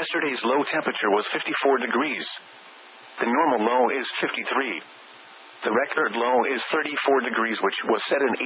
Yesterday's low temperature was 54 degrees. The normal low is 53. The record low is 34 degrees, which was set in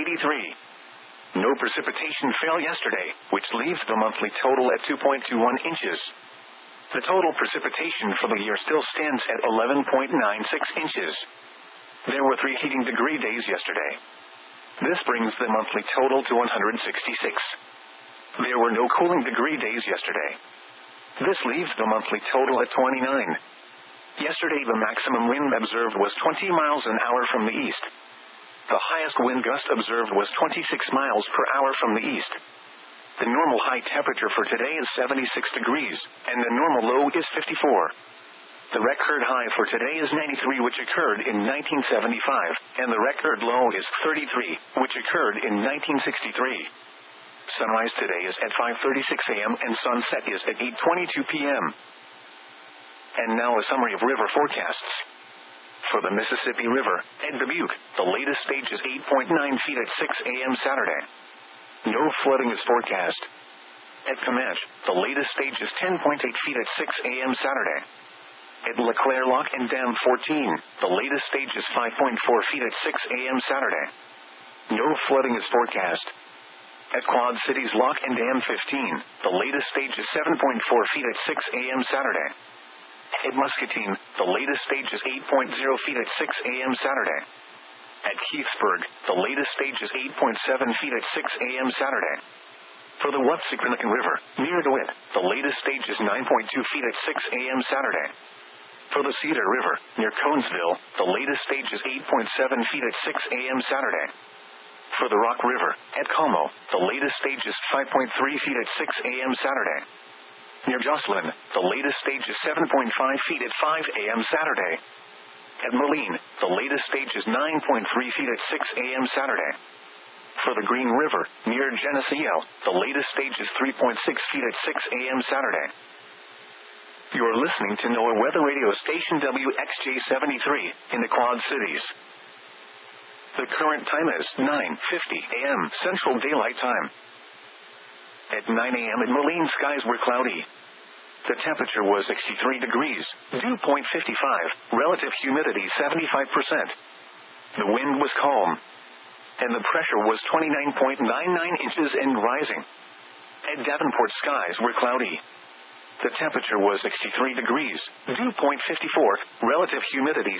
1883. No precipitation fell yesterday, which leaves the monthly total at 2.21 inches. The total precipitation for the year still stands at 11.96 inches. There were 3 heating degree days yesterday. This brings the monthly total to 166. There were no cooling degree days yesterday. This leaves the monthly total at 29. Yesterday the maximum wind observed was 20 miles an hour from the east. The highest wind gust observed was 26 miles per hour from the east. The normal high temperature for today is 76 degrees, and the normal low is 54. The record high for today is 93, which occurred in 1975, and the record low is 33, which occurred in 1963. Sunrise today is at 5:36 a.m. and sunset is at 8:22 p.m. And now a summary of river forecasts. For the Mississippi River, at Dubuque, the latest stage is 8.9 feet at 6 a.m. Saturday. No flooding is forecast. At Comanche, the latest stage is 10.8 feet at 6 a.m. Saturday. At LeClaire Lock and Dam 14, the latest stage is 5.4 feet at 6 a.m. Saturday. No flooding is forecast. At Quad Cities Lock and Dam 15, the latest stage is 7.4 feet at 6 a.m. Saturday. At Muscatine, the latest stage is 8.0 feet at 6 a.m. Saturday. At Keithsburg, the latest stage is 8.7 feet at 6 a.m. Saturday. For the Watsicranacan River, near DeWitt, the latest stage is 9.2 feet at 6 a.m. Saturday. For the Cedar River, near Conesville, the latest stage is 8.7 feet at 6 a.m. Saturday. For the Rock River, at Como, the latest stage is 5.3 feet at 6 a.m. Saturday. Near Jocelyn, the latest stage is 7.5 feet at 5 a.m. Saturday. At Moline, the latest stage is 9.3 feet at 6 a.m. Saturday. For the Green River, near Geneseo, the latest stage is 3.6 feet at 6 a.m. Saturday. You are listening to NOAA Weather Radio Station WXJ73 in the Quad Cities. The current time is 9:50 a.m. Central Daylight Time. At 9 a.m. at Moline, skies were cloudy. The temperature was 63 degrees, dew point 55, relative humidity 75%. The wind was calm, and the pressure was 29.99 inches and rising. At Davenport, skies were cloudy. The temperature was 63 degrees, dew point 54, relative humidity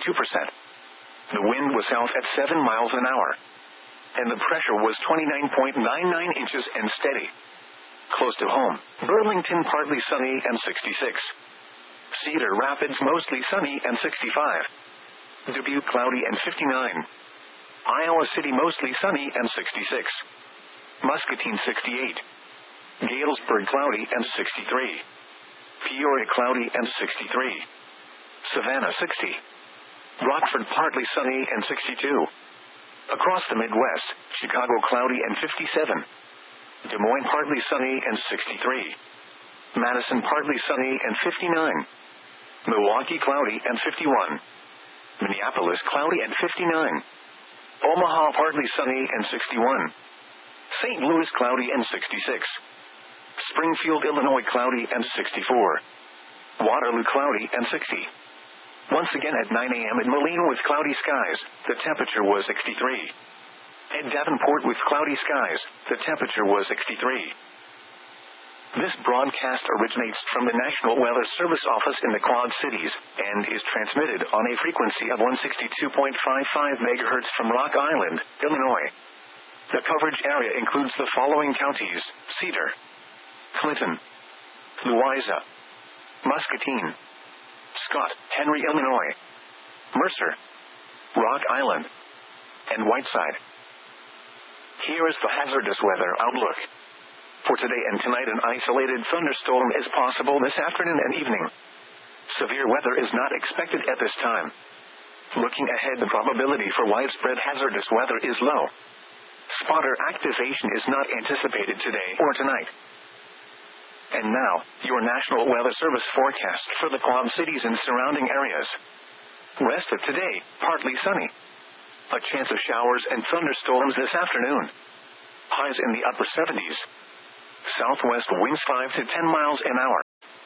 72%. The wind was south at 7 miles an hour, and the pressure was 29.99 inches and steady. Close to home, Burlington partly sunny and 66. Cedar Rapids mostly sunny and 65. Dubuque cloudy and 59. Iowa City mostly sunny and 66. Muscatine 68. Galesburg cloudy and 63. Peoria cloudy and 63. Savannah 60. Rockford partly sunny and 62. Across the Midwest, Chicago cloudy and 57. Des Moines partly sunny and 63. Madison partly sunny and 59. Milwaukee cloudy and 51. Minneapolis cloudy and 59. Omaha partly sunny and 61. St. Louis cloudy and 66. Springfield, Illinois cloudy and 64. Waterloo cloudy and 60. Once again at 9 a.m. at Moline with cloudy skies, the temperature was 63. At Davenport with cloudy skies, the temperature was 63. This broadcast originates from the National Weather Service Office in the Quad Cities, and is transmitted on a frequency of 162.55 MHz from Rock Island, Illinois. The coverage area includes the following counties: Cedar, Clinton, Louisa, Muscatine, Scott, Henry, Illinois, Mercer, Rock Island, and Whiteside. Here is the hazardous weather outlook. For today and tonight, an isolated thunderstorm is possible this afternoon and evening. Severe weather is not expected at this time. Looking ahead, the probability for widespread hazardous weather is low. Spotter activation is not anticipated today or tonight. And now, your National Weather Service forecast for the Quad Cities and surrounding areas. Rest of today, partly sunny. A chance of showers and thunderstorms this afternoon. Highs in the upper 70s. Southwest winds 5 to 10 miles an hour.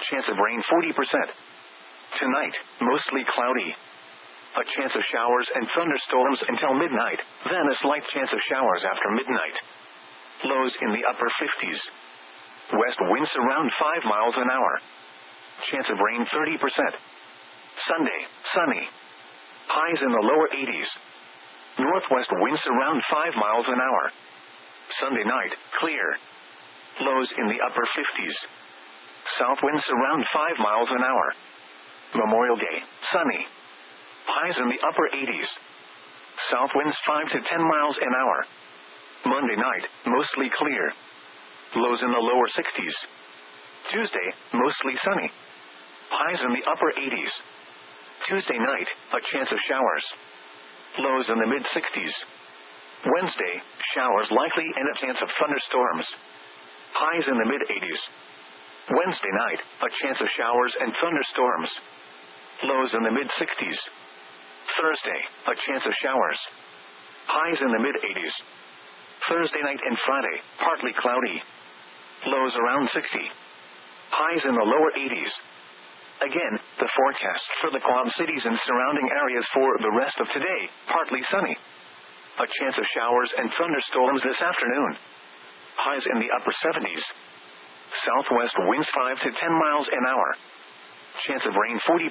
Chance of rain 40%. Tonight, mostly cloudy. A chance of showers and thunderstorms until midnight, then a slight chance of showers after midnight. Lows in the upper 50s. West winds around 5 miles an hour. Chance of rain 30%. Sunday, sunny. Highs in the lower 80s. Northwest winds around 5 miles an hour. Sunday night, clear. Lows in the upper 50s. South winds around 5 miles an hour. Memorial Day, sunny. Highs in the upper 80s. South winds 5 to 10 miles an hour. Monday night, mostly clear. Lows in the lower 60s. Tuesday, mostly sunny. Highs in the upper 80s. Tuesday night, a chance of showers. Lows in the mid-60s. Wednesday, showers likely and a chance of thunderstorms. Highs in the mid-80s. Wednesday night, a chance of showers and thunderstorms. Lows in the mid-60s. Thursday, a chance of showers. Highs in the mid-80s. Thursday night and Friday, partly cloudy. Lows around 60. Highs in the lower 80s. Again, the forecast for the Quad Cities and surrounding areas for the rest of today, partly sunny. A chance of showers and thunderstorms this afternoon. Highs in the upper 70s. Southwest winds 5 to 10 miles an hour. Chance of rain 40%.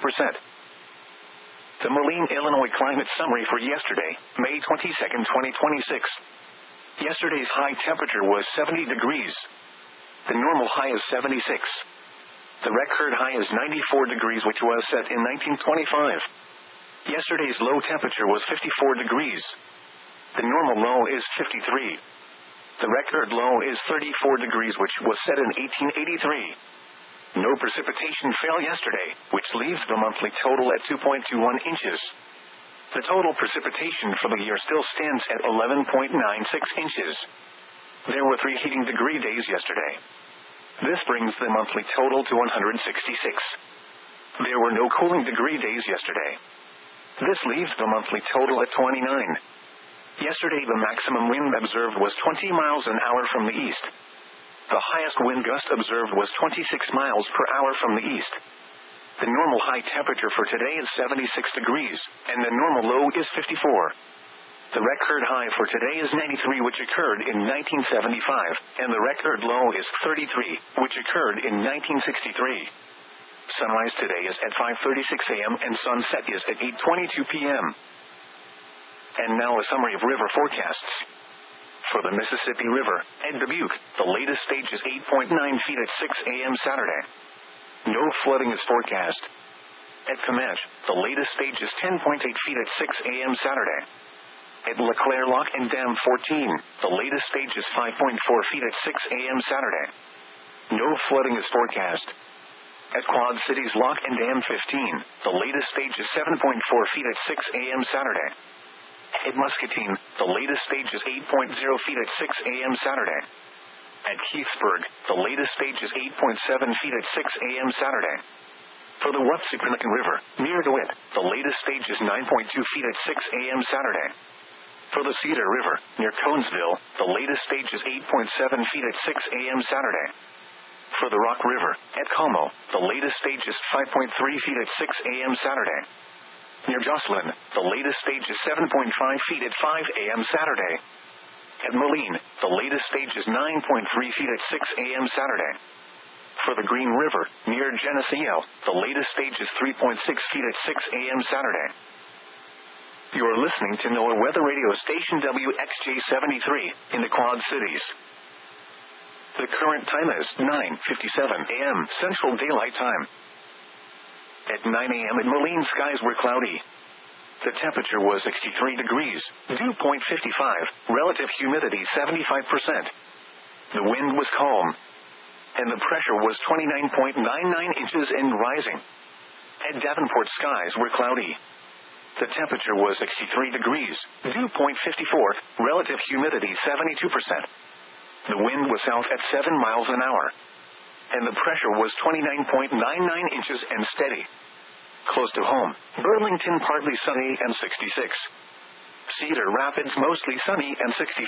The Moline, Illinois climate summary for yesterday, May 22, 2026. Yesterday's high temperature was 70 degrees. The normal high is 76. The record high is 94 degrees, which was set in 1925. Yesterday's low temperature was 54 degrees. The normal low is 53. The record low is 34 degrees, which was set in 1883. No precipitation fell yesterday, which leaves the monthly total at 2.21 inches. The total precipitation for the year still stands at 11.96 inches. There were 3 heating degree days yesterday. This brings the monthly total to 166. There were no cooling degree days yesterday. This leaves the monthly total at 29. Yesterday the maximum wind observed was 20 miles an hour from the east. The highest wind gust observed was 26 miles per hour from the east. The normal high temperature for today is 76 degrees, and the normal low is 54. The record high for today is 93, which occurred in 1975, and the record low is 33, which occurred in 1963. Sunrise today is at 5:36 a.m. and sunset is at 8:22 p.m. And now a summary of river forecasts. For the Mississippi River, at Dubuque, the latest stage is 8.9 feet at 6 a.m. Saturday. No flooding is forecast. At Comanche, the latest stage is 10.8 feet at 6 a.m. Saturday. At LeClaire Lock and Dam 14, the latest stage is 5.4 feet at 6 a.m. Saturday. No flooding is forecast. At Quad Cities Lock and Dam 15, the latest stage is 7.4 feet at 6 a.m. Saturday. At Muscatine, the latest stage is 8.0 feet at 6 a.m. Saturday. At Keithsburg, the latest stage is 8.7 feet at 6 a.m. Saturday. For the Wapsipinicon River, near DeWitt, the latest stage is 9.2 feet at 6 a.m. Saturday. For the Cedar River, near Conesville, the latest stage is 8.7 feet at 6 a.m. Saturday. For the Rock River, at Como, the latest stage is 5.3 feet at 6 a.m. Saturday. Near Jocelyn, the latest stage is 7.5 feet at 5 a.m. Saturday. At Moline, the latest stage is 9.3 feet at 6 a.m. Saturday. For the Green River, near Geneseo, the latest stage is 3.6 feet at 6 a.m. Saturday. You are listening to NOAA Weather Radio Station WXJ73 in the Quad Cities. The current time is 9:57 a.m. Central Daylight Time. At 9 a.m. at Moline, skies were cloudy. The temperature was 63 degrees, dew point 55, relative humidity 75%. The wind was calm, and the pressure was 29.99 inches and rising. At Davenport, skies were cloudy. The temperature was 63 degrees, dew point 54, relative humidity 72%. The wind was south at 7 miles an hour, and the pressure was 29.99 inches and steady. Close to home, Burlington partly sunny and 66. Cedar Rapids mostly sunny and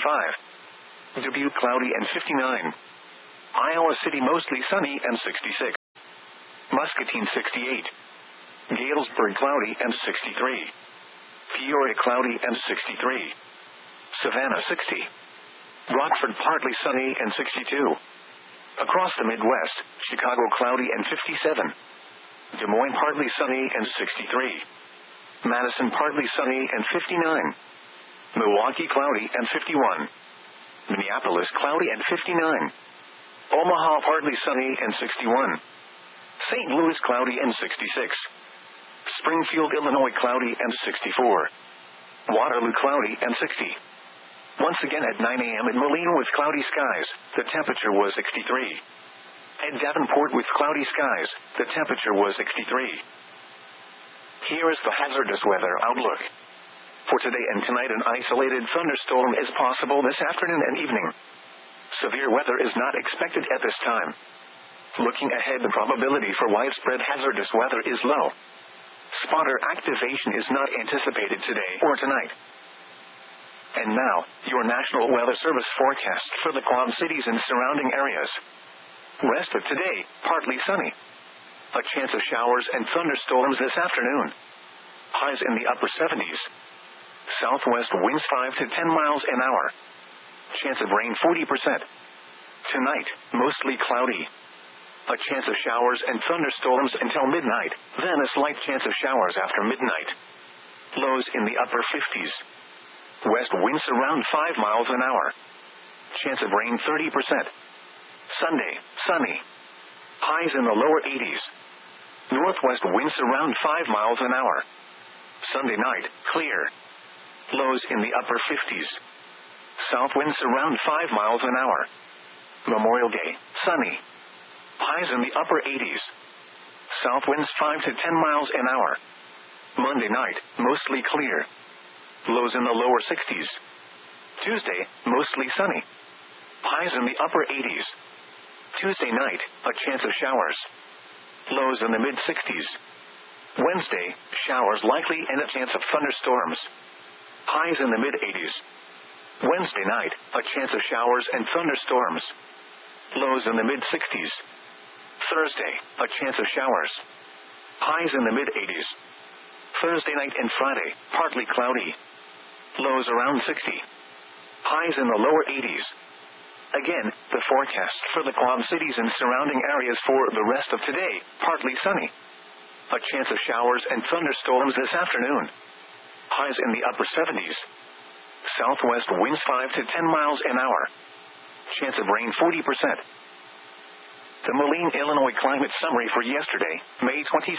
65. Dubuque cloudy and 59. Iowa City mostly sunny and 66. Muscatine 68. Galesburg cloudy and 63. Peoria cloudy and 63. Savannah 60. Rockford partly sunny and 62. Across the Midwest, Chicago cloudy and 57. Des Moines partly sunny and 63. Madison partly sunny and 59. Milwaukee cloudy and 51. Minneapolis cloudy and 59. Omaha partly sunny and 61. St. Louis cloudy and 66. Springfield, Illinois cloudy and 64. Waterloo cloudy and 60. Once again at 9 a.m. in Moline with cloudy skies, the temperature was 63. At Davenport with cloudy skies, the temperature was 63. Here is the hazardous weather outlook. For today and tonight, an isolated thunderstorm is possible this afternoon and evening. Severe weather is not expected at this time. Looking ahead, the probability for widespread hazardous weather is low. Spotter activation is not anticipated today or tonight. And now, your National Weather Service forecast for the Quad Cities and surrounding areas. Rest of today, partly sunny. A chance of showers and thunderstorms this afternoon. Highs in the upper 70s. Southwest winds 5 to 10 miles an hour. Chance of rain 40%. Tonight, mostly cloudy. A chance of showers and thunderstorms until midnight, then a slight chance of showers after midnight. Lows in the upper 50s. West winds around 5 miles an hour. Chance of rain 30%. Sunday, sunny. Highs in the lower 80s. Northwest winds around 5 miles an hour. Sunday night, clear. Lows in the upper 50s. South winds around 5 miles an hour. Memorial Day, sunny. Highs in the upper 80s. South winds 5 to 10 miles an hour. Monday night, mostly clear. Lows in the lower 60s. Tuesday, mostly sunny. Highs in the upper 80s. Tuesday night, a chance of showers. Lows in the mid-60s. Wednesday, showers likely and a chance of thunderstorms. Highs in the mid-80s. Wednesday night, a chance of showers and thunderstorms. Lows in the mid-60s. Thursday, a chance of showers. Highs in the mid-80s. Thursday night and Friday, partly cloudy. Lows around 60. Highs in the lower 80s. Again, the forecast for the Quad Cities and surrounding areas for the rest of today, partly sunny. A chance of showers and thunderstorms this afternoon. Highs in the upper 70s. Southwest winds 5 to 10 miles an hour. Chance of rain 40%. The Moline, Illinois climate summary for yesterday, May 22,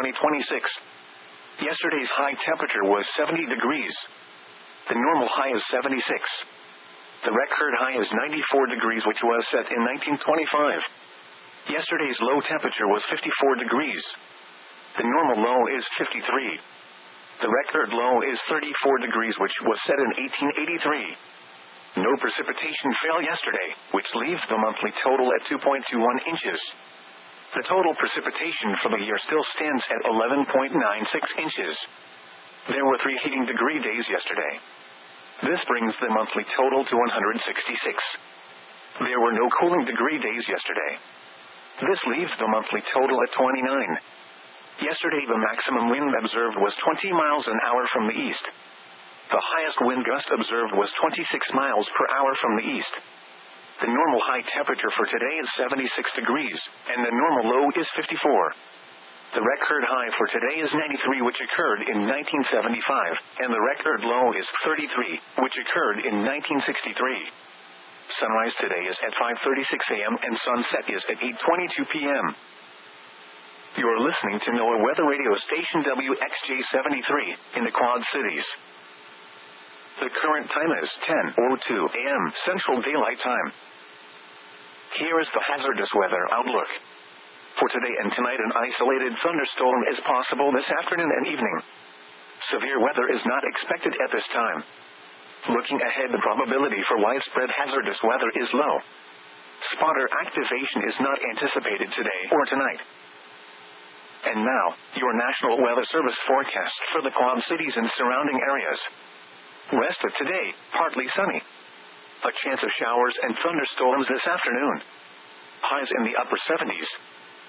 2026. Yesterday's high temperature was 70 degrees. The normal high is 76. The record high is 94 degrees, which was set in 1925. Yesterday's low temperature was 54 degrees. The normal low is 53. The record low is 34 degrees, which was set in 1883. No precipitation fell yesterday, which leaves the monthly total at 2.21 inches. The total precipitation for the year still stands at 11.96 inches. There were 3 heating degree days yesterday. This brings the monthly total to 166. There were no cooling degree days yesterday. This leaves the monthly total at 29. Yesterday the maximum wind observed was 20 miles an hour from the east. The highest wind gust observed was 26 miles per hour from the east. The normal high temperature for today is 76 degrees, and the normal low is 54. The record high for today is 93, which occurred in 1975, and the record low is 33, which occurred in 1963. Sunrise today is at 5:36 a.m. and sunset is at 8:22 p.m. You are listening to NOAA Weather Radio Station WXJ-73 in the Quad Cities. The current time is 10:02 a.m. Central Daylight Time. Here is the hazardous weather outlook. For today and tonight, an isolated thunderstorm is possible this afternoon and evening. Severe weather is not expected at this time. Looking ahead, the probability for widespread hazardous weather is low. Spotter activation is not anticipated today or tonight. And now, your National Weather Service forecast for the Quad Cities and surrounding areas. Rest of today, partly sunny. A chance of showers and thunderstorms this afternoon. Highs in the upper 70s.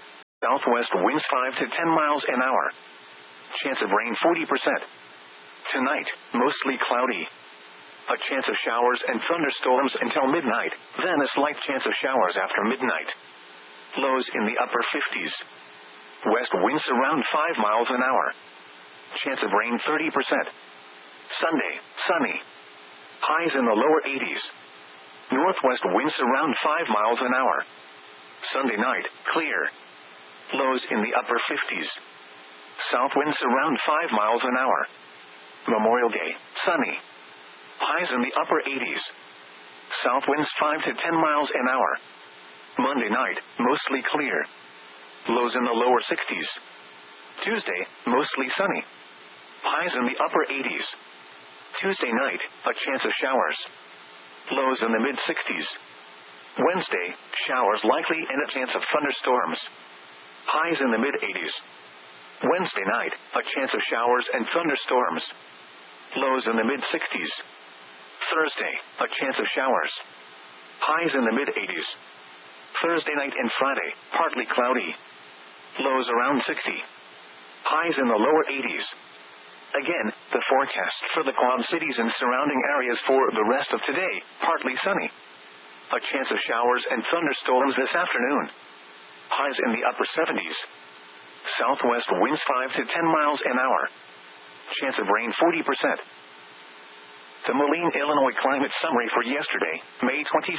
Southwest winds 5 to 10 miles an hour. Chance of rain 40%. Tonight, mostly cloudy. A chance of showers and thunderstorms until midnight, then a slight chance of showers after midnight. Lows in the upper 50s. West winds around 5 miles an hour. Chance of rain 30%. Sunday, sunny. Highs in the lower 80s. Northwest winds around 5 miles an hour. Sunday night, clear. Lows in the upper 50s. South winds around 5 miles an hour. Memorial Day, sunny. Highs in the upper 80s. South winds 5 to 10 miles an hour. Monday night, mostly clear. Lows in the lower 60s. Tuesday, mostly sunny. Highs in the upper 80s. Tuesday night, a chance of showers. Lows in the mid-60s. Wednesday, showers likely and a chance of thunderstorms. Highs in the mid-80s. Wednesday night, a chance of showers and thunderstorms. Lows in the mid-60s. Thursday, a chance of showers. Highs in the mid-80s. Thursday night and Friday, partly cloudy. Lows around 60. Highs in the lower 80s. Again, the forecast for the Quad Cities and surrounding areas for the rest of today, partly sunny. A chance of showers and thunderstorms this afternoon. Highs in the upper 70s. Southwest winds 5 to 10 miles an hour. Chance of rain 40%. The Moline, Illinois climate summary for yesterday, May 22,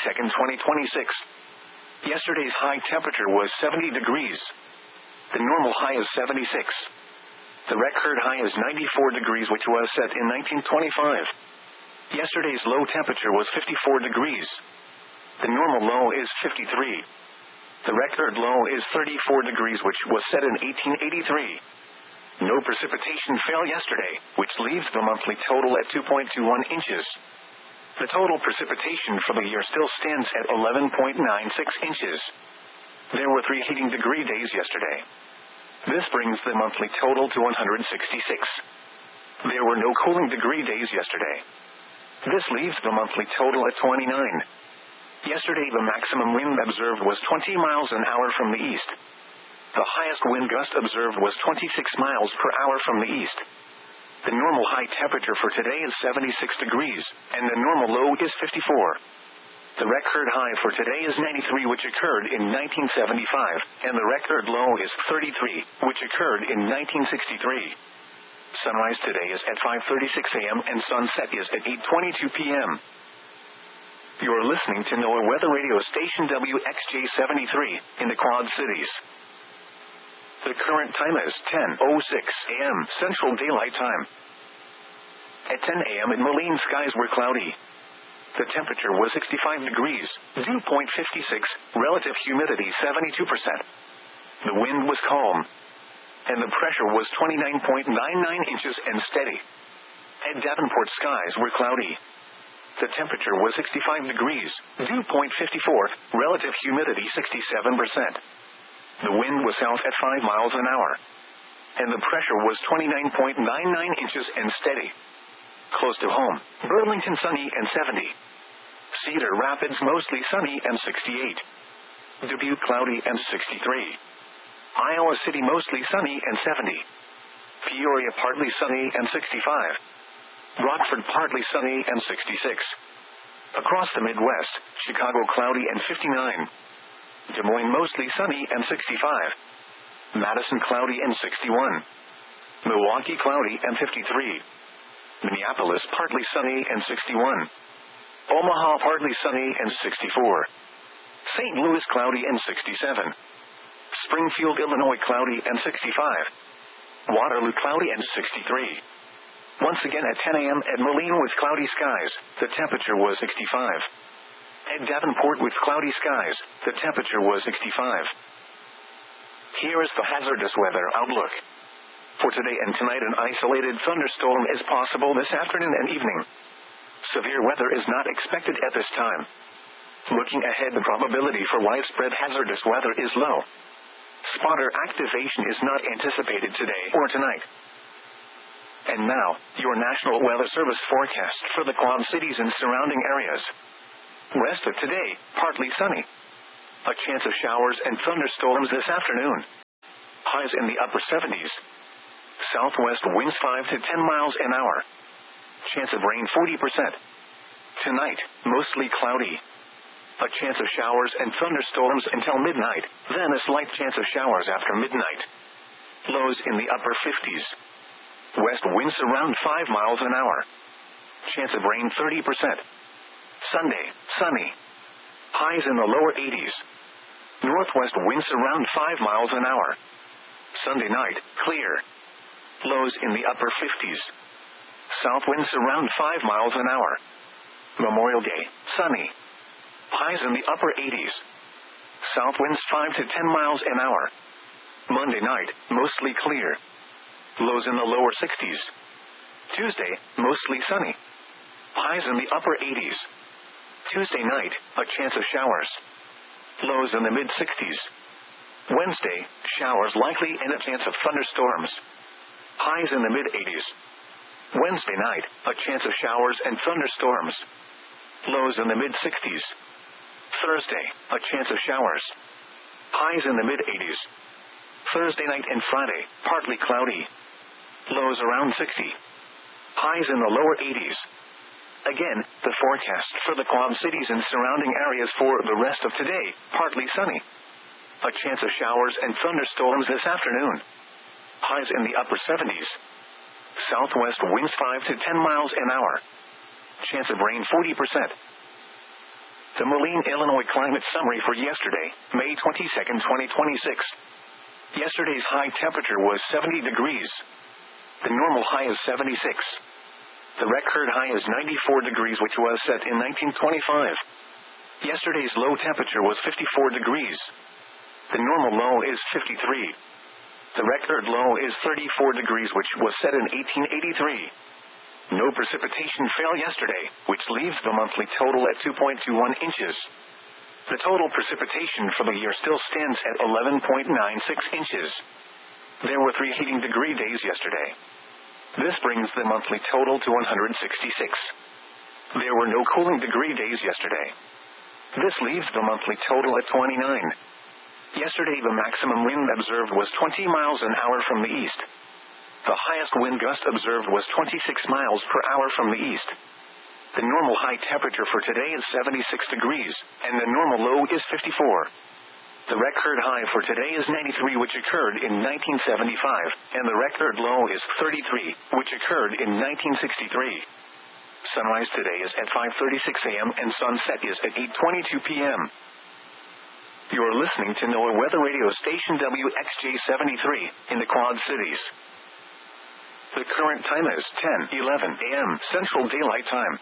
2026. Yesterday's high temperature was 70 degrees. The normal high is 76. The record high is 94 degrees, which was set in 1925. Yesterday's low temperature was 54 degrees. The normal low is 53. The record low is 34 degrees, which was set in 1883. No precipitation fell yesterday, which leaves the monthly total at 2.21 inches. The total precipitation for the year still stands at 11.96 inches. There were 3 heating degree days yesterday. This brings the monthly total to 166. There were no cooling degree days yesterday. This leaves the monthly total at 29. Yesterday the maximum wind observed was 20 miles an hour from the east. The highest wind gust observed was 26 miles per hour from the east. The normal high temperature for today is 76 degrees, and the normal low is 54. The record high for today is 93, which occurred in 1975, and the record low is 33, which occurred in 1963. Sunrise today is at 5:36 a.m. and sunset is at 8:22 p.m. You're listening to NOAA Weather Radio Station WXJ-73 in the Quad Cities. The current time is 10:06 a.m. Central Daylight Time. At 10 a.m. in Moline, skies were cloudy. The temperature was 65 degrees, dew point 56, relative humidity 72%. The wind was calm, and the pressure was 29.99 inches and steady. At Davenport, skies were cloudy. The temperature was 65 degrees, dew point 54, relative humidity 67%. The wind was south at 5 miles an hour, and the pressure was 29.99 inches and steady. Close to home, Burlington sunny and 70. Cedar Rapids mostly sunny and 68. Dubuque cloudy and 63. Iowa City mostly sunny and 70. Peoria partly sunny and 65. Rockford partly sunny and 66. Across the Midwest, Chicago cloudy and 59. Des Moines mostly sunny and 65. Madison cloudy and 61. Milwaukee cloudy and 53. Minneapolis partly sunny and 61. Omaha partly sunny and 64. St. Louis cloudy and 67. Springfield, Illinois cloudy and 65. Waterloo cloudy and 63. Once again at 10 a.m. at Moline with cloudy skies, the temperature was 65. At Davenport with cloudy skies, the temperature was 65. Here is the hazardous weather outlook. For today and tonight, an isolated thunderstorm is possible this afternoon and evening. Severe weather is not expected at this time. Looking ahead, the probability for widespread hazardous weather is low. Spotter activation is not anticipated today or tonight. And now, your National Weather Service forecast for the Quad Cities and surrounding areas. Rest of today, partly sunny. A chance of showers and thunderstorms this afternoon. Highs in the upper 70s. Southwest winds 5 to 10 miles an hour. Chance of rain 40%. Tonight, mostly cloudy. A chance of showers and thunderstorms until midnight, then a slight chance of showers after midnight. Lows in the upper 50s. West winds around 5 miles an hour. Chance of rain 30%. Sunday, sunny. Highs in the lower 80s. Northwest winds around 5 miles an hour. Sunday night, clear. Lows in the upper 50s. South winds around 5 miles an hour. Memorial Day, sunny. Highs in the upper 80s. South winds 5 to 10 miles an hour. Monday night, mostly clear. Lows in the lower 60s. Tuesday, mostly sunny. Highs in the upper 80s. Tuesday night, a chance of showers. Lows in the mid-60s. Wednesday, showers likely and a chance of thunderstorms. Highs in the mid-80s. Wednesday night, a chance of showers and thunderstorms. Lows in the mid-60s. Thursday, a chance of showers. Highs in the mid-80s. Thursday night and Friday, partly cloudy. Lows around 60. Highs in the lower 80s. Again, the forecast for the Quad Cities and surrounding areas for the rest of today, partly sunny. A chance of showers and thunderstorms this afternoon. Highs in the upper 70s. Southwest winds 5 to 10 miles an hour. Chance of rain 40%. The Moline, Illinois climate summary for yesterday, May 22, 2026. Yesterday's high temperature was 70 degrees. The normal high is 76. The record high is 94 degrees, which was set in 1925. Yesterday's low temperature was 54 degrees. The normal low is 53. The record low is 34 degrees, which was set in 1883. No precipitation fell yesterday, which leaves the monthly total at 2.21 inches. The total precipitation for the year still stands at 11.96 inches. There were 3 heating degree days yesterday. This brings the monthly total to 166. There were no cooling degree days yesterday. This leaves the monthly total at 29. Yesterday the maximum wind observed was 20 miles an hour from the east. The highest wind gust observed was 26 miles per hour from the east. The normal high temperature for today is 76 degrees, and the normal low is 54. The record high for today is 93, which occurred in 1975, and the record low is 33, which occurred in 1963. Sunrise today is at 5:36 a.m. and sunset is at 8:22 p.m. You are listening to NOAA Weather Radio Station WXJ-73 in the Quad Cities. The current time is 10:11 a.m. Central Daylight Time.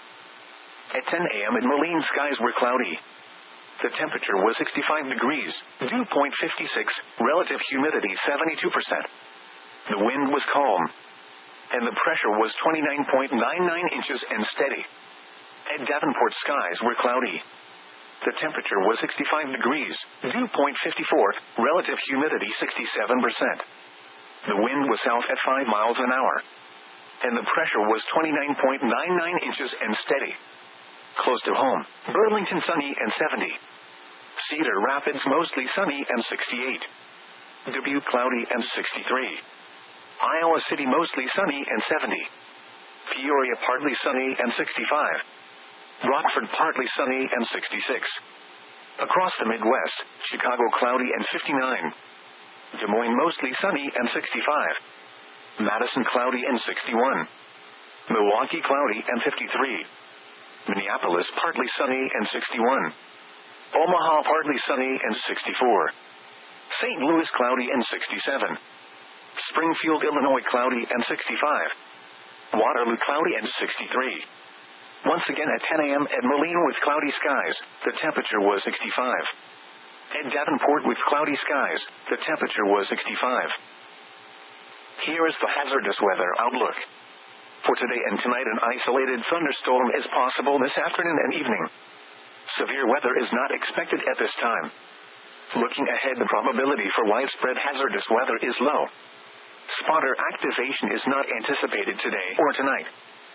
At 10 a.m. in Moline, skies were cloudy. The temperature was 65 degrees, dew point 56, relative humidity 72%. The wind was calm, and the pressure was 29.99 inches and steady. At Davenport, skies were cloudy. The temperature was 65 degrees, dew point 54, relative humidity 67%. The wind was south at 5 miles an hour, and the pressure was 29.99 inches and steady. Close to home, Burlington sunny and 70. Cedar Rapids mostly sunny and 68. Dubuque cloudy and 63. Iowa City mostly sunny and 70. Peoria partly sunny and 65. Rockford partly sunny and 66. Across the Midwest, Chicago cloudy and 59. Des Moines mostly sunny and 65. Madison cloudy and 61. Milwaukee cloudy and 53. Minneapolis partly sunny and 61. Omaha partly sunny and 64. St. Louis cloudy and 67. Springfield, Illinois cloudy and 65. Waterloo cloudy and 63. Once again at 10 a.m. at Moline with cloudy skies, the temperature was 65. At Davenport with cloudy skies, the temperature was 65. Here is the hazardous weather outlook. For today and tonight, an isolated thunderstorm is possible this afternoon and evening. Severe weather is not expected at this time. Looking ahead, the probability for widespread hazardous weather is low. Spotter activation is not anticipated today or tonight.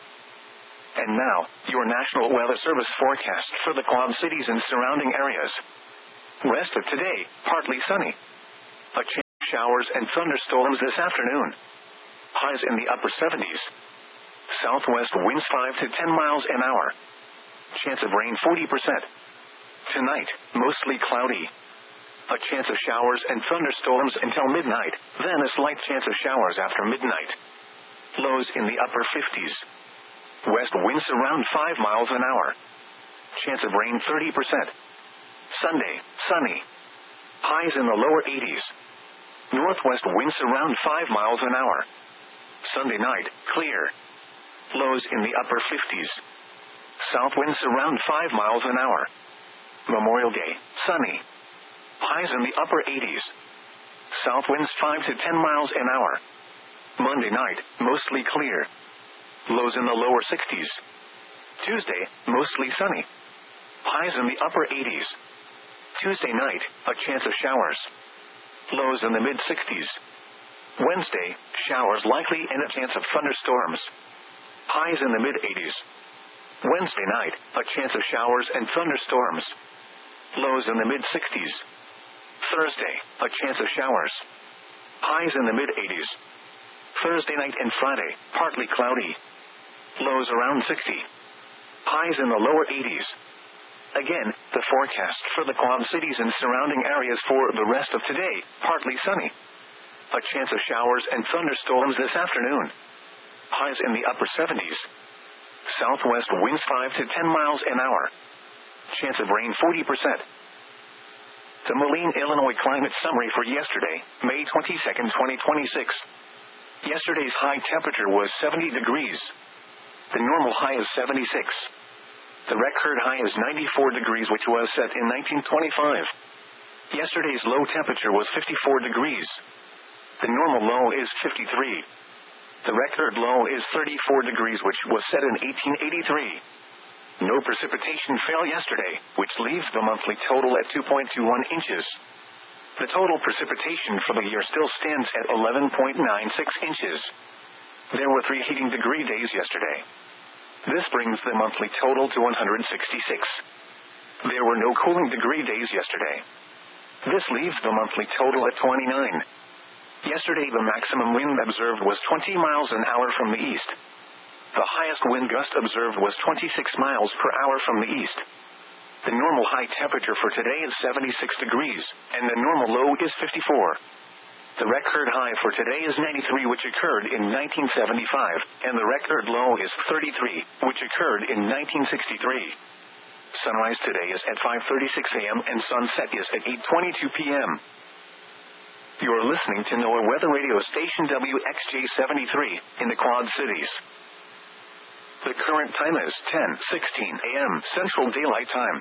And now, your National Weather Service forecast for the Quad Cities and surrounding areas. Rest of today, partly sunny. A chance of showers and thunderstorms this afternoon. Highs in the upper 70s. Southwest winds 5 to 10 miles an hour. Chance of rain 40%. Tonight, mostly cloudy. A chance of showers and thunderstorms until midnight, then a slight chance of showers after midnight. Lows in the upper 50s. West winds around 5 miles an hour. Chance of rain 30%. Sunday, sunny. Highs in the lower 80s. Northwest winds around 5 miles an hour. Sunday night, clear. Lows in the upper 50s. South winds around 5 miles an hour. Memorial Day, sunny. Highs in the upper 80s. South winds 5 to 10 miles an hour. Monday night, mostly clear. Lows in the lower 60s. Tuesday, mostly sunny. Highs in the upper 80s. Tuesday night, a chance of showers. Lows in the mid-60s. Wednesday, showers likely and a chance of thunderstorms. Highs in the mid-80s. Wednesday night, a chance of showers and thunderstorms. Lows in the mid-60s. Thursday, a chance of showers. Highs in the mid-80s. Thursday night and Friday, partly cloudy. Lows around 60. Highs in the lower 80s. Again, the forecast for the Quad Cities and surrounding areas for the rest of today, partly sunny. A chance of showers and thunderstorms this afternoon. Highs in the upper 70s. Southwest winds 5 to 10 miles an hour. Chance of rain 40%. The Moline, Illinois climate summary for yesterday, May 22, 2026. Yesterday's high temperature was 70 degrees. The normal high is 76. The record high is 94 degrees, which was set in 1925. Yesterday's low temperature was 54 degrees. The normal low is 53. The record low is 34 degrees, which was set in 1883. No precipitation fell yesterday, which leaves the monthly total at 2.21 inches. The total precipitation for the year still stands at 11.96 inches. There were 3 heating degree days yesterday. This brings the monthly total to 166. There were no cooling degree days yesterday. This leaves the monthly total at 29. Yesterday the maximum wind observed was 20 miles an hour from the east. The highest wind gust observed was 26 miles per hour from the east. The normal high temperature for today is 76 degrees, and the normal low is 54. The record high for today is 93, which occurred in 1975, and the record low is 33, which occurred in 1963. Sunrise today is at 5:36 a.m. and sunset is at 8:22 p.m. You're listening to NOAA Weather Radio Station WXJ-73 in the Quad Cities. The current time is 10:16 a.m. Central Daylight Time.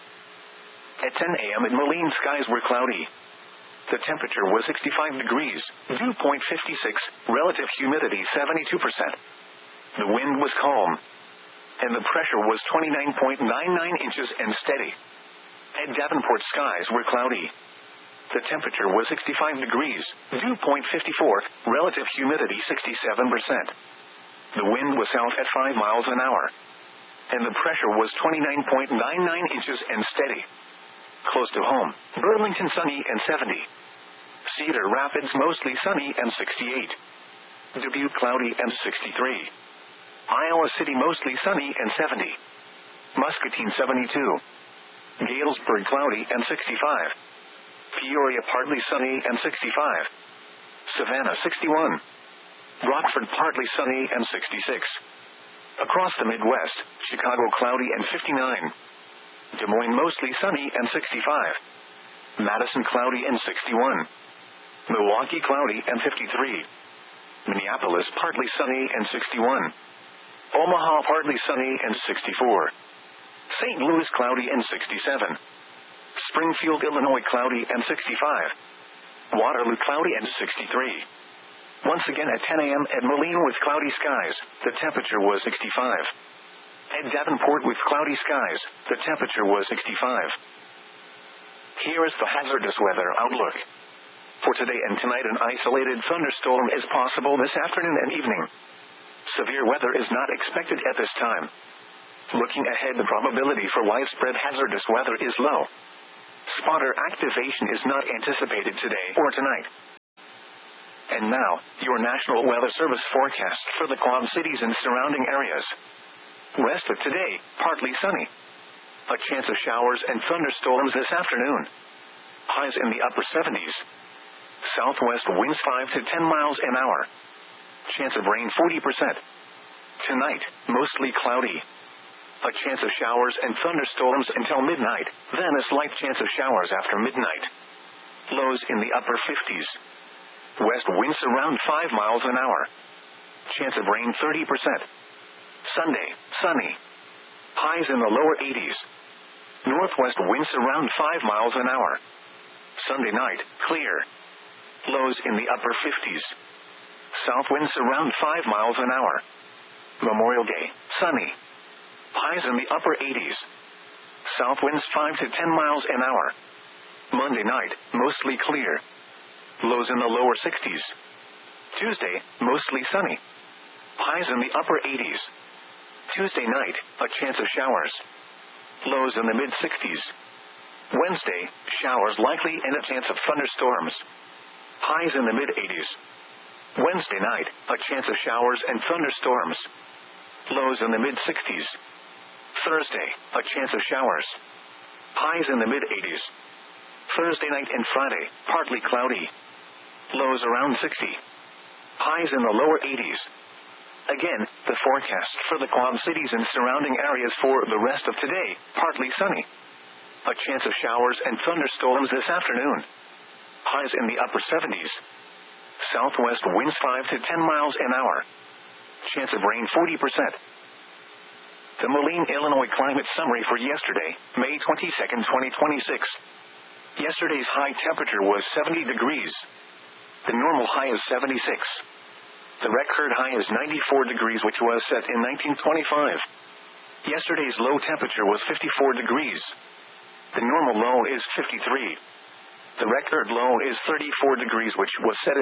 At 10 a.m. in Moline, skies were cloudy. The temperature was 65 degrees, dew point 56, relative humidity 72%. The wind was calm, and the pressure was 29.99 inches and steady. At Davenport, skies were cloudy. The temperature was 65 degrees, dew point 54, relative humidity 67%. The wind was south at 5 miles an hour, and the pressure was 29.99 inches and steady. Close to home, Burlington sunny and 70. Cedar Rapids mostly sunny and 68. Dubuque cloudy and 63. Iowa City mostly sunny and 70. Muscatine 72. Galesburg cloudy and 65. Peoria partly sunny and 65. Savannah 61. Rockford partly sunny and 66. Across the Midwest, Chicago cloudy and 59. Des Moines mostly sunny and 65. Madison cloudy and 61. Milwaukee cloudy and 53. Minneapolis partly sunny and 61. Omaha partly sunny and 64. St. Louis cloudy and 67. Springfield, Illinois cloudy and 65. Waterloo cloudy and 63. Once again at 10 a.m. at Moline with cloudy skies, the temperature was 65. At Davenport with cloudy skies, the temperature was 65. Here is the hazardous weather outlook. For today and tonight, an isolated thunderstorm is possible this afternoon and evening. Severe weather is not expected at this time. Looking ahead, the probability for widespread hazardous weather is low. Spotter activation is not anticipated today or tonight. And now, your National Weather Service forecast for the Quad Cities and surrounding areas. Rest of today, partly sunny. A chance of showers and thunderstorms this afternoon. Highs in the upper 70s. Southwest winds 5 to 10 miles an hour. Chance of rain 40%. Tonight, mostly cloudy. A chance of showers and thunderstorms until midnight, then a slight chance of showers after midnight. Lows in the upper 50s. West winds around 5 miles an hour. Chance of rain 30%. Sunday, sunny. Highs in the lower 80s. Northwest winds around 5 miles an hour. Sunday night, clear. Lows in the upper 50s. South winds around 5 miles an hour. Memorial Day, sunny. Highs in the upper 80s. South winds 5 to 10 miles an hour. Monday night, mostly clear. Lows in the lower 60s. Tuesday, mostly sunny. Highs in the upper 80s. Tuesday night, a chance of showers. Lows in the mid-60s. Wednesday, showers likely and a chance of thunderstorms. Highs in the mid-80s. Wednesday night, a chance of showers and thunderstorms. Lows in the mid-60s. Thursday, a chance of showers. Highs in the mid-80s. Thursday night and Friday, partly cloudy. Lows around 60. Highs in the lower 80s. Again, the forecast for the Quad Cities and surrounding areas for the rest of today, partly sunny. A chance of showers and thunderstorms this afternoon. Highs in the upper 70s. Southwest winds 5 to 10 miles an hour. Chance of rain 40%. The Moline, Illinois climate summary for yesterday, May 22, 2026. Yesterday's high temperature was 70 degrees. The normal high is 76. The record high is 94 degrees, which was set in 1925. Yesterday's low temperature was 54 degrees. The normal low is 53. The record low is 34 degrees, which was set in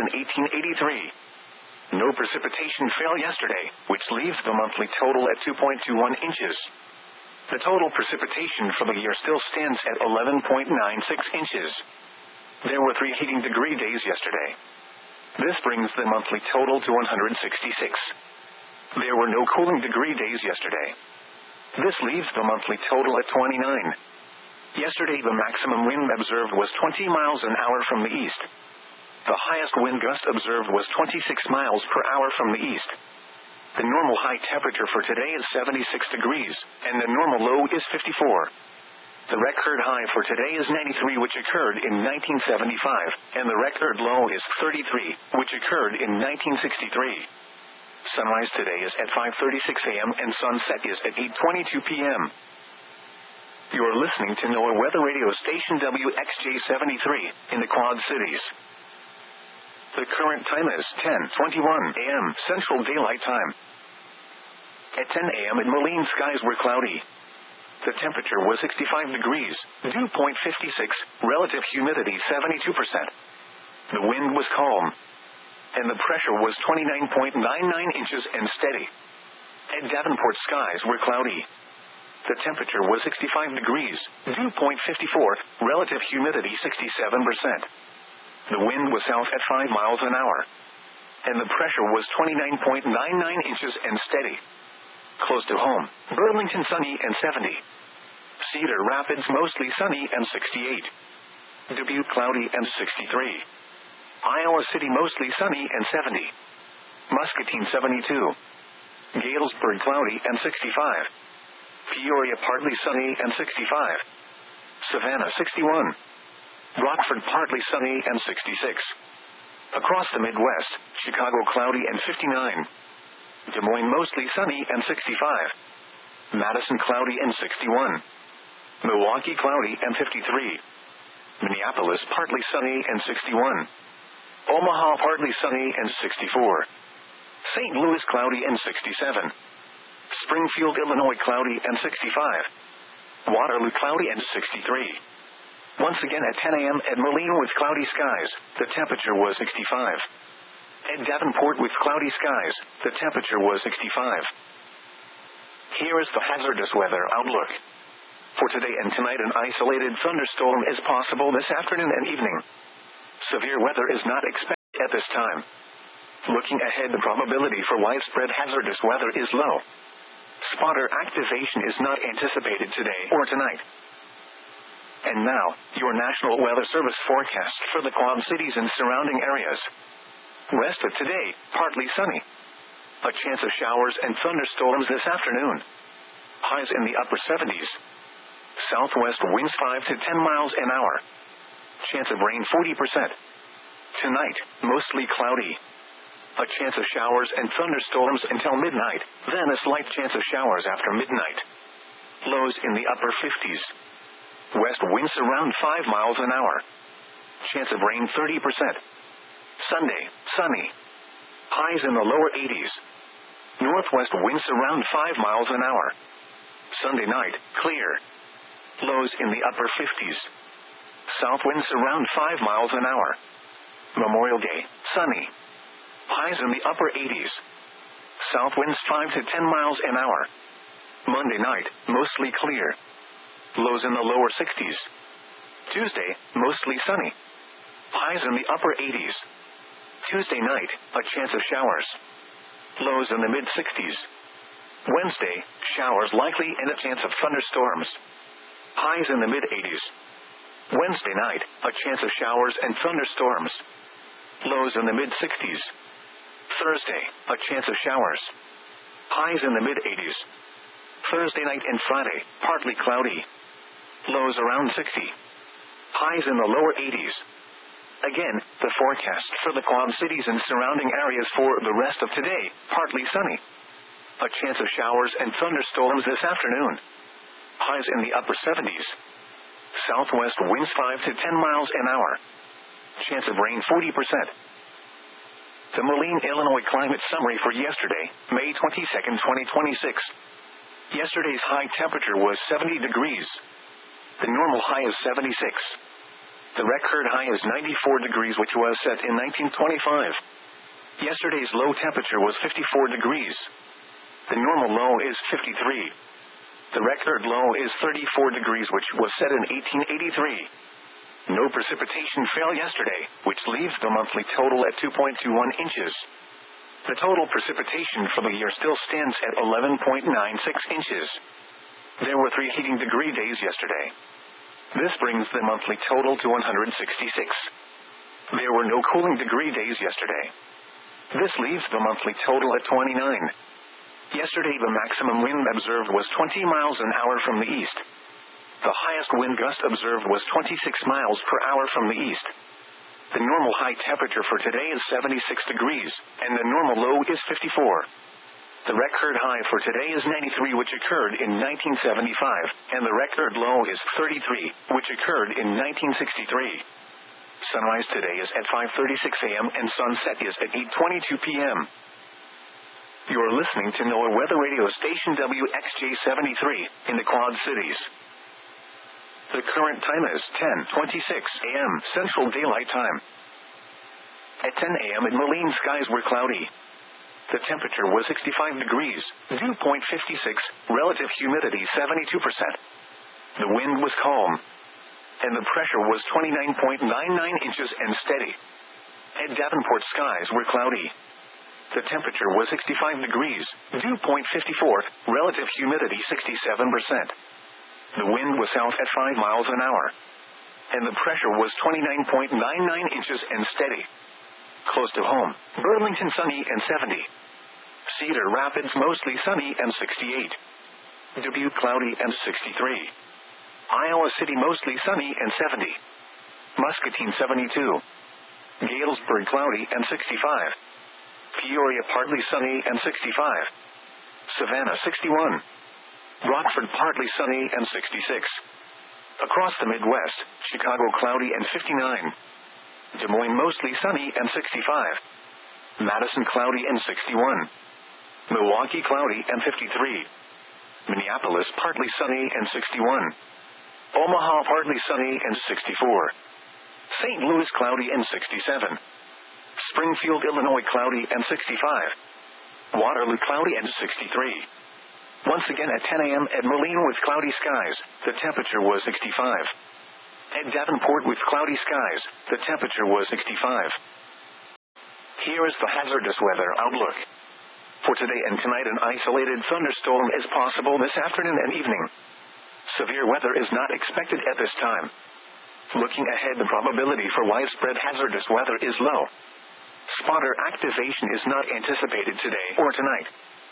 1883. No precipitation fell yesterday, which leaves the monthly total at 2.21 inches. The total precipitation for the year still stands at 11.96 inches. There were 3 heating degree days yesterday. This brings the monthly total to 166. There were no cooling degree days yesterday. This leaves the monthly total at 29. Yesterday the maximum wind observed was 20 miles an hour from the east. The highest wind gust observed was 26 miles per hour from the east. The normal high temperature for today is 76 degrees, and the normal low is 54. The record high for today is 93, which occurred in 1975, and the record low is 33, which occurred in 1963. Sunrise today is at 5:36 a.m. and sunset is at 8:22 p.m. You are listening to NOAA Weather Radio Station WXJ-73 in the Quad Cities. The current time is 10:21 a.m. Central Daylight Time. At 10 a.m. in Moline, skies were cloudy. The temperature was 65 degrees, dew point 56, relative humidity 72%. The wind was calm, and the pressure was 29.99 inches and steady. At Davenport, skies were cloudy. The temperature was 65 degrees, dew point 54, relative humidity 67%. The wind was south at 5 miles an hour, and the pressure was 29.99 inches and steady. Close to home, Burlington sunny and 70. Cedar Rapids mostly sunny and 68. Dubuque cloudy and 63. Iowa City mostly sunny and 70. Muscatine 72. Galesburg cloudy and 65. Peoria partly sunny and 65. Savannah 61. Rockford partly sunny and 66. Across the Midwest, Chicago cloudy and 59. Des Moines mostly sunny and 65. Madison cloudy and 61. Milwaukee cloudy and 53. Minneapolis partly sunny and 61. Omaha partly sunny and 64. St. Louis cloudy and 67. Springfield, Illinois cloudy and 65. Waterloo cloudy and 63. Once again at 10 a.m. at Moline with cloudy skies, the temperature was 65. At Davenport with cloudy skies, the temperature was 65. Here is the hazardous weather outlook. For today and tonight, an isolated thunderstorm is possible this afternoon and evening. Severe weather is not expected at this time. Looking ahead, the probability for widespread hazardous weather is low. Spotter activation is not anticipated today or tonight. And now, your National Weather Service forecast for the Quad Cities and surrounding areas. Rest of today, partly sunny. A chance of showers and thunderstorms this afternoon. Highs in the upper 70s. Southwest winds 5 to 10 miles an hour. Chance of rain 40%. Tonight, mostly cloudy. A chance of showers and thunderstorms until midnight, then a slight chance of showers after midnight. Lows in the upper 50s. West winds around 5 miles an hour. Chance of rain 30%. Sunday, sunny. Highs in the lower 80s. Northwest winds around 5 miles an hour. Sunday night, clear. Lows in the upper 50s. South winds around 5 miles an hour. Memorial Day, sunny. Highs in the upper 80s. South winds 5 to 10 miles an hour. Monday night, mostly clear. Lows in the lower 60s. Tuesday, mostly sunny. Highs in the upper 80s. Tuesday night, a chance of showers. Lows in the mid-60s. Wednesday, showers likely and a chance of thunderstorms. Highs in the mid-80s. Wednesday night, a chance of showers and thunderstorms. Lows in the mid-60s. Thursday, a chance of showers. Highs in the mid-80s. Thursday night and Friday, partly cloudy. Lows around 60. Highs in the lower 80s. Again, the forecast for the Quad Cities and surrounding areas for the rest of today, partly sunny. A chance of showers and thunderstorms this afternoon. Highs in the upper 70s. Southwest winds 5 to 10 miles an hour. Chance of rain 40%. The Moline, Illinois climate summary for yesterday, May 22, 2026. Yesterday's high temperature was 70 degrees. The normal high is 76. The record high is 94 degrees, which was set in 1925. Yesterday's low temperature was 54 degrees. The normal low is 53. The record low is 34 degrees, which was set in 1883. No precipitation fell yesterday, which leaves the monthly total at 2.21 inches. The total precipitation for the year still stands at 11.96 inches. There were 3 heating degree days yesterday. This brings the monthly total to 166. There were no cooling degree days yesterday. This leaves the monthly total at 29. Yesterday the maximum wind observed was 20 miles an hour from the east. The highest wind gust observed was 26 miles per hour from the east. The normal high temperature for today is 76 degrees, and the normal low is 54. The record high for today is 93, which occurred in 1975, and the record low is 33, which occurred in 1963. Sunrise today is at 5:36 a.m. and sunset is at 8:22 p.m. You are listening to NOAA Weather Radio Station WXJ-73 in the Quad Cities. The current time is 10:26 a.m. Central Daylight Time. At 10 a.m. in Moline, skies were cloudy. The temperature was 65 degrees, dew point 56, relative humidity 72%. The wind was calm, and the pressure was 29.99 inches and steady. At Davenport, skies were cloudy. The temperature was 65 degrees, dew point 54, relative humidity 67%. The wind was south at 5 miles an hour, and the pressure was 29.99 inches and steady. Close to home, Burlington sunny and 70. Cedar Rapids mostly sunny and 68. Dubuque cloudy and 63. Iowa City mostly sunny and 70. Muscatine 72. Galesburg cloudy and 65. Peoria partly sunny and 65. Savannah 61. Rockford partly sunny and 66. Across the Midwest, Chicago cloudy and 59. Des Moines mostly sunny and 65. Madison cloudy and 61. Milwaukee cloudy and 53. Minneapolis partly sunny and 61. Omaha partly sunny and 64. St. Louis cloudy and 67. Springfield, Illinois cloudy and 65. Waterloo cloudy and 63. Once again at 10 a.m. at Moline with cloudy skies, the temperature was 65. At Davenport with cloudy skies, the temperature was 65. Here is the hazardous weather outlook. For today and tonight, an isolated thunderstorm is possible this afternoon and evening. Severe weather is not expected at this time. Looking ahead, the probability for widespread hazardous weather is low. Spotter activation is not anticipated today or tonight.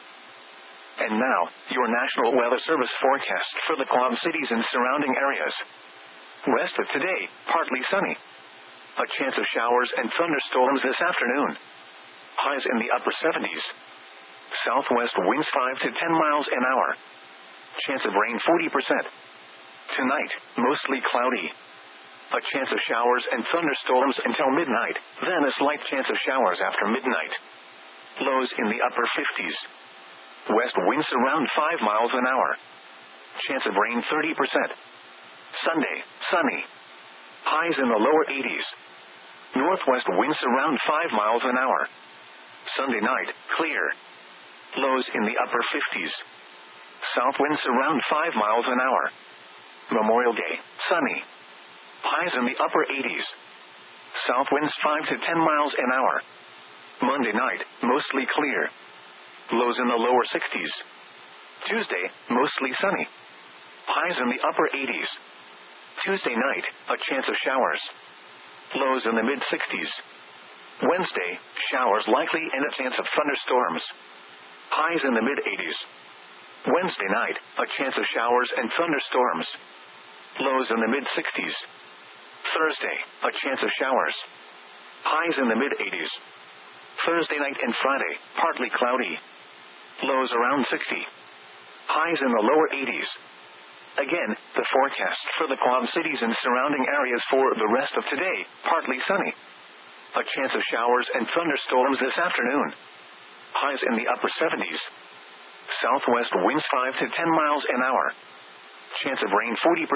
And now, your National Weather Service forecast for the Quad Cities and surrounding areas. West of today, partly sunny. A chance of showers and thunderstorms this afternoon. Highs in the upper 70s. Southwest winds 5 to 10 miles an hour. Chance of rain 40%. Tonight, mostly cloudy. A chance of showers and thunderstorms until midnight, then a slight chance of showers after midnight. Lows in the upper 50s. West winds around 5 miles an hour. Chance of rain 30%. Sunday, sunny. Highs in the lower 80s. Northwest winds around 5 miles an hour. Sunday night, clear. Lows in the upper 50s. South winds around 5 miles an hour. Memorial Day, sunny. Highs in the upper 80s. South winds 5 to 10 miles an hour. Monday night, mostly clear. Lows in the lower 60s. Tuesday, mostly sunny. Highs in the upper 80s. Tuesday night, a chance of showers. Lows in the mid-60s. Wednesday, showers likely and a chance of thunderstorms. Highs in the mid-80s. Wednesday night, a chance of showers and thunderstorms. Lows in the mid-60s. Thursday, a chance of showers. Highs in the mid-80s. Thursday night and Friday, partly cloudy. Lows around 60. Highs in the lower 80s. Again, the forecast for the Quad Cities and surrounding areas for the rest of today, partly sunny. A chance of showers and thunderstorms this afternoon. Highs in the upper 70s. Southwest winds 5 to 10 miles an hour. Chance of rain 40%.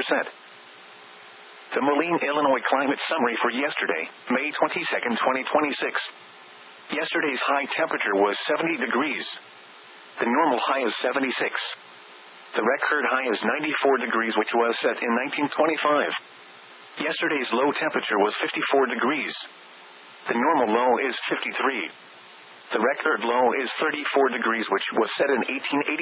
The Moline, Illinois climate summary for yesterday, May 22, 2026. Yesterday's high temperature was 70 degrees. The normal high is 76. The record high is 94 degrees, which was set in 1925. Yesterday's low temperature was 54 degrees. The normal low is 53. The record low is 34 degrees, which was set in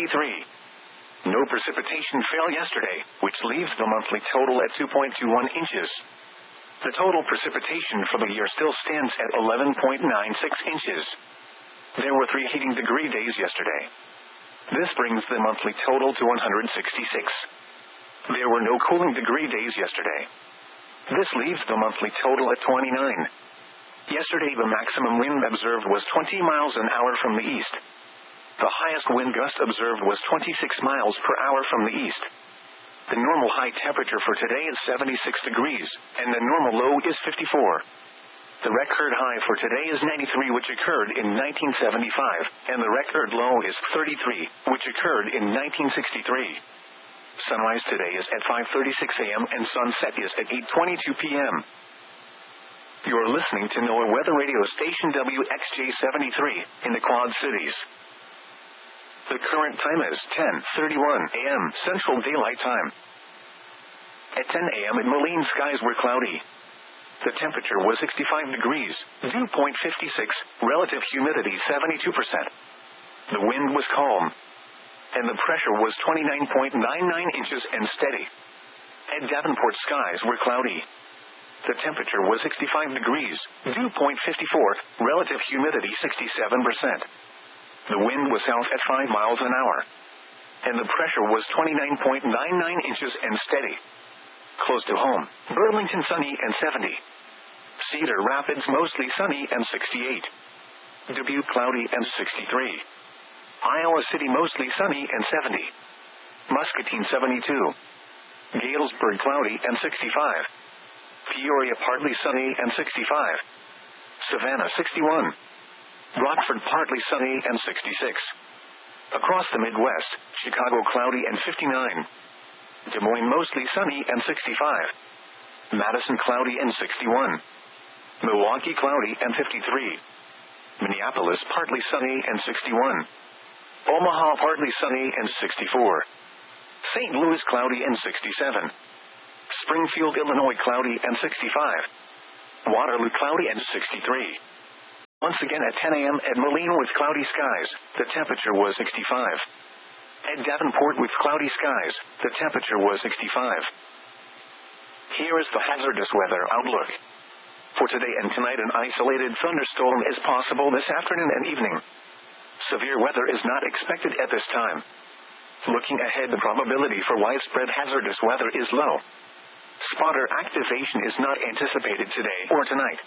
1883. No precipitation fell yesterday, which leaves the monthly total at 2.21 inches. The total precipitation for the year still stands at 11.96 inches. There were 3 heating degree days yesterday. This brings the monthly total to 166. There were no cooling degree days yesterday. This leaves the monthly total at 29. Yesterday, the maximum wind observed was 20 miles an hour from the east. The highest wind gust observed was 26 miles per hour from the east. The normal high temperature for today is 76 degrees, and the normal low is 54. The record high for today is 93, which occurred in 1975, and the record low is 33, which occurred in 1963. Sunrise today is at 5:36 a.m. and sunset is at 8:22 p.m. You're listening to NOAA Weather Radio Station WXJ73 in the Quad Cities. The current time is 10:31 a.m. Central Daylight Time. At 10 a.m. in Moline, skies were cloudy. The temperature was 65 degrees, dew point 56, relative humidity 72%. The wind was calm, and the pressure was 29.99 inches and steady. At Davenport, skies were cloudy. The temperature was 65 degrees, dew point 54, relative humidity 67%. The wind was south at 5 miles an hour, and the pressure was 29.99 inches and steady. Close to home, Burlington sunny and 70. Cedar Rapids mostly sunny and 68. Dubuque cloudy and 63. Iowa City mostly sunny and 70. Muscatine 72. Galesburg cloudy and 65. Peoria partly sunny and 65. Savannah 61. Rockford partly sunny and 66. Across the Midwest, Chicago cloudy and 59. Des Moines mostly sunny and 65. Madison cloudy and 61. Milwaukee cloudy and 53. Minneapolis partly sunny and 61. Omaha partly sunny and 64. St. Louis cloudy and 67. Springfield, Illinois cloudy and 65. Waterloo cloudy and 63. once again at 10 a.m. at Moline with cloudy skies. The temperature was 65. At Davenport with cloudy skies, the temperature was 65. Here is the hazardous weather outlook. For today and tonight, an isolated thunderstorm is possible this afternoon and evening. Severe weather is not expected at this time. Looking ahead, the probability for widespread hazardous weather is low. Spotter activation is not anticipated today or tonight.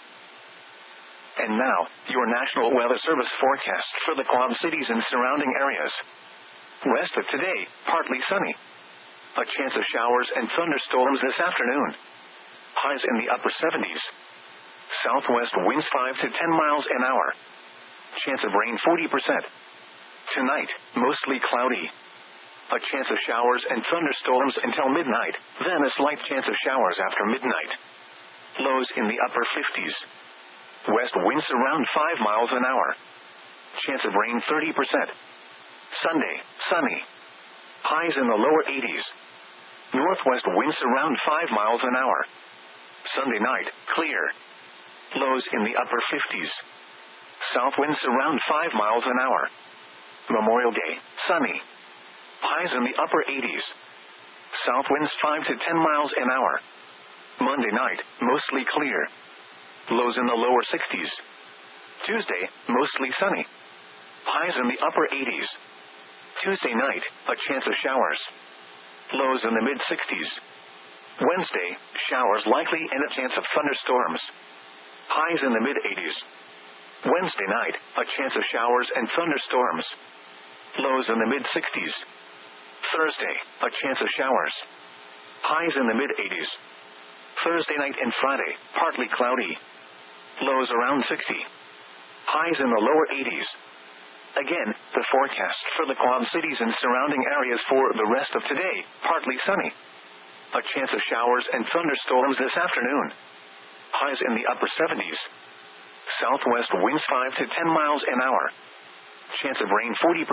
And now, your National Weather Service forecast for the Quad Cities and surrounding areas. Rest of today, partly sunny. A chance of showers and thunderstorms this afternoon. Highs in the upper 70s. Southwest winds 5 to 10 miles an hour. Chance of rain 40%. Tonight, mostly cloudy. A chance of showers and thunderstorms until midnight, then a slight chance of showers after midnight. Lows in the upper 50s. West winds around 5 miles an hour. Chance of rain 30%. Sunday, sunny. Highs in the lower 80s. Northwest winds around 5 miles an hour. Sunday night, clear. Lows in the upper 50s. South winds around 5 miles an hour. Memorial Day, sunny. Highs in the upper 80s. South winds 5 to 10 miles an hour. Monday night, mostly clear. Lows in the lower 60s. Tuesday, mostly sunny. Highs in the upper 80s. Tuesday night, a chance of showers. Lows in the mid-60s. Wednesday, showers likely and a chance of thunderstorms. Highs in the mid-80s. Wednesday night, a chance of showers and thunderstorms. Lows in the mid-60s. Thursday, a chance of showers. Highs in the mid-80s. Thursday night and Friday, partly cloudy. Lows around 60. Highs in the lower 80s. Again, the forecast for the Quad Cities and surrounding areas for the rest of today, partly sunny. A chance of showers and thunderstorms this afternoon. Highs in the upper 70s. Southwest winds 5 to 10 miles an hour. Chance of rain 40%.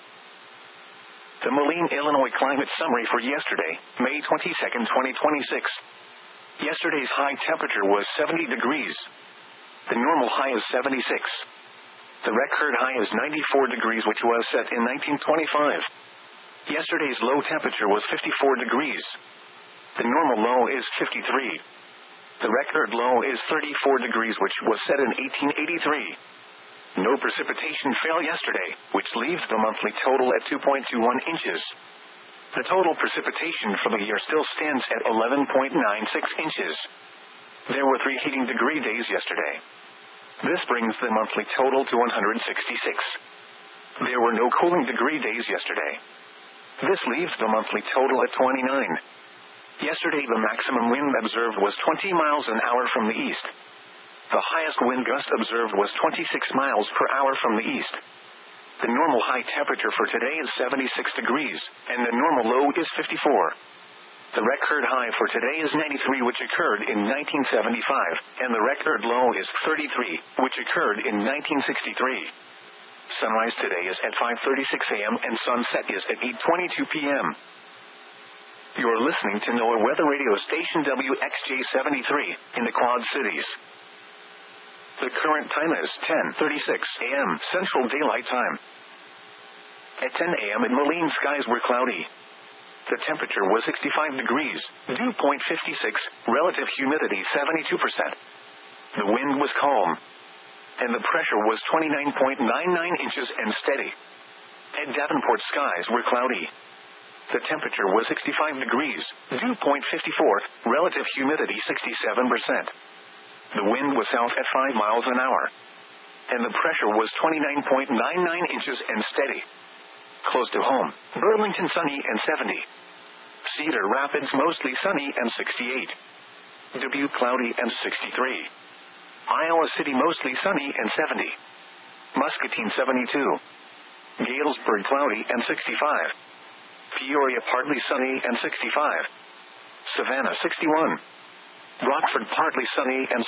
The Moline, Illinois climate summary for yesterday, May 22, 2026. Yesterday's high temperature was 70 degrees. The normal high is 76. The record high is 94 degrees, which was set in 1925. Yesterday's low temperature was 54 degrees. The normal low is 53. The record low is 34 degrees, which was set in 1883. No precipitation fell yesterday, which leaves the monthly total at 2.21 inches. The total precipitation for the year still stands at 11.96 inches. There were 3 heating degree days yesterday. This brings the monthly total to 166. There were no cooling degree days yesterday. This leaves the monthly total at 29. Yesterday the maximum wind observed was 20 miles an hour from the east. The highest wind gust observed was 26 miles per hour from the east. The normal high temperature for today is 76 degrees, and the normal low is 54. The record high for today is 93, which occurred in 1975, and the record low is 33, which occurred in 1963. Sunrise today is at 5:36 a.m. and sunset is at 8:22 p.m. You're listening to NOAA Weather Radio Station WXJ73 in the Quad Cities. The current time is 10:36 a.m. Central Daylight Time. At 10 a.m. in Moline, skies were cloudy. The temperature was 65 degrees, dew point 56, relative humidity 72%. The wind was calm, and the pressure was 29.99 inches and steady. At Davenport, skies were cloudy. The temperature was 65 degrees, dew point 54, relative humidity 67%. The wind was south at 5 miles an hour, and the pressure was 29.99 inches and steady. Close to home, Burlington sunny and 70. Cedar Rapids mostly sunny and 68. Dubuque cloudy and 63. Iowa City mostly sunny and 70. Muscatine 72. Galesburg cloudy and 65. Peoria partly sunny and 65. Savannah 61. Rockford partly sunny and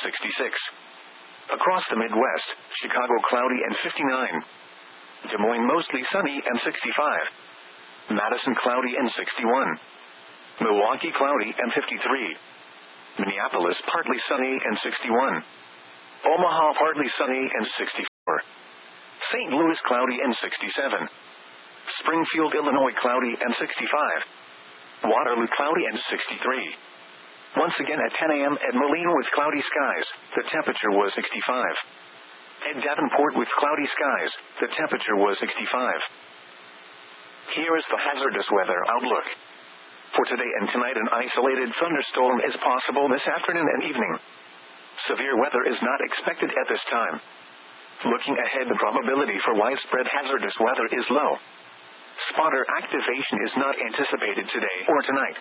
66. Across the Midwest, Chicago cloudy and 59. Des Moines mostly sunny and 65. Madison cloudy and 61. Milwaukee cloudy and 53. Minneapolis partly sunny and 61. Omaha partly sunny and 64. St. Louis, cloudy and 67. Springfield, Illinois, cloudy and 65. Waterloo, cloudy and 63. Once again at 10 a.m. at Moline with cloudy skies, the temperature was 65. At Davenport with cloudy skies, the temperature was 65. Here is the hazardous weather outlook. For today and tonight, an isolated thunderstorm is possible this afternoon and evening. Severe weather is not expected at this time. Looking ahead, the probability for widespread hazardous weather is low. Spotter activation is not anticipated today or tonight.